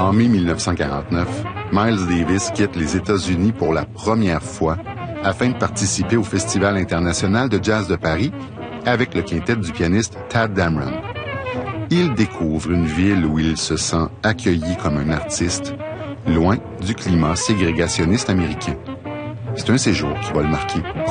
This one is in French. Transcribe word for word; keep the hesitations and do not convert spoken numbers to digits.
En mai mille neuf cent quarante-neuf, Miles Davis quitte les États-Unis pour la première fois afin de participer au Festival international de jazz de Paris avec le quintet du pianiste Tadd Dameron. Il découvre une ville où il se sent accueilli comme un artiste, loin du climat ségrégationniste américain. C'est un séjour qui va le marquer